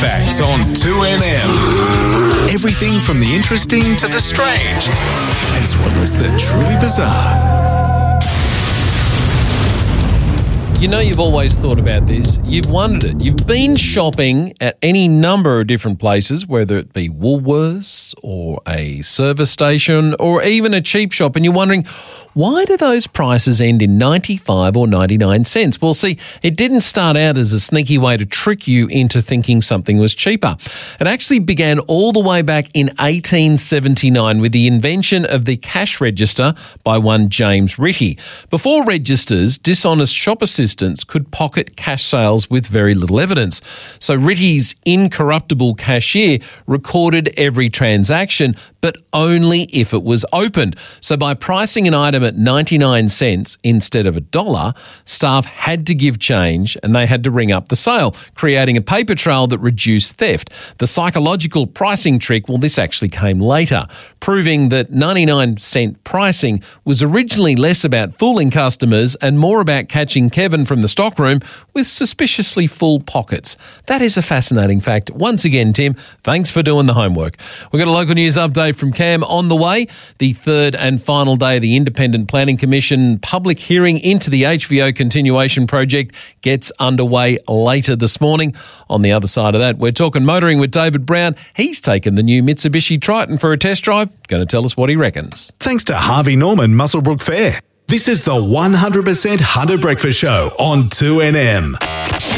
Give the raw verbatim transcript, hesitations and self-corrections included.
Facts on two N M. Everything from the interesting to the strange, as well as the truly bizarre. You know, you've always thought about this. You've wondered it. You've been shopping at any number of different places, whether it be Woolworths or a service station or even a cheap shop, and you're wondering, why do those prices end in ninety-five or ninety-nine cents? Well, see, it didn't start out as a sneaky way to trick you into thinking something was cheaper. It actually began all the way back in eighteen seventy-nine with the invention of the cash register by one James Ritty. Before registers, dishonest shop assistants could pocket cash sales with very little evidence. So Ritty's incorruptible cashier recorded every transaction, but only if it was opened. So by pricing an item at ninety-nine cents instead of a dollar, staff had to give change and they had to ring up the sale, creating a paper trail that reduced theft. The psychological pricing trick, well, this actually came later, proving that ninety-nine cent pricing was originally less about fooling customers and more about catching Kevin from the stockroom with suspiciously full pockets. That is a fascinating fact. Once again, Tim, thanks for doing the homework. We've got a local news update from Cam on the way. The third and final day of the Independent Planning Commission public hearing into the H V O continuation project gets underway later this morning. On the other side of that, we're talking motoring with David Brown. He's taken the new Mitsubishi Triton for a test drive. Going to tell us what he reckons. Thanks to Harvey Norman Muswellbrook Fair. This is the one hundred percent Hunter Breakfast Show on two N M.